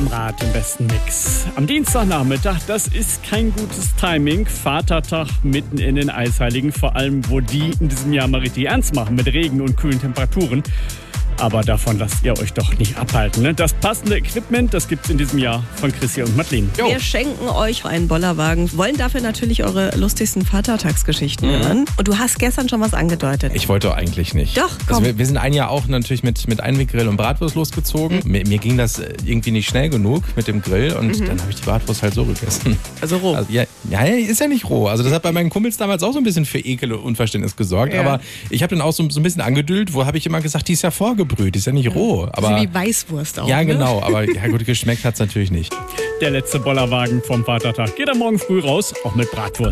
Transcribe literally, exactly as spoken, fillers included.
Rad im besten Mix. Am Dienstagnachmittag, das ist kein gutes Timing. Vatertag mitten in den Eisheiligen, vor allem wo die in diesem Jahr mal richtig ernst machen mit Regen und kühlen Temperaturen. Aber davon lasst ihr euch doch nicht abhalten. Ne? Das passende Equipment, das gibt's in diesem Jahr von Chrissy und Madeleine. Jo. Wir schenken euch einen Bollerwagen, wollen dafür natürlich eure lustigsten Vatertagsgeschichten mhm. hören. Und du hast gestern schon was angedeutet. Ich wollte eigentlich nicht. Doch, komm. Also wir, wir sind ein Jahr auch natürlich mit, mit Einweggrill und Bratwurst losgezogen. Mhm. Mir, mir ging das irgendwie nicht schnell genug mit dem Grill und mhm. dann habe ich die Bratwurst halt so gegessen. Also roh? Also, ja, ja, ist ja nicht roh. Also das hat bei meinen Kumpels damals auch so ein bisschen für Ekel und Unverständnis gesorgt. Ja. Aber ich habe dann auch so, so ein bisschen angedüllt, wo habe ich immer gesagt, die ist ja vorgebrüht, die ist ja nicht roh. Aber, wie Weißwurst auch. Ja, ne? genau. Aber ja, gut, geschmeckt hat es natürlich nicht. Der letzte Bollerwagen vom Vatertag geht am Morgen früh raus, auch mit Bratwurst.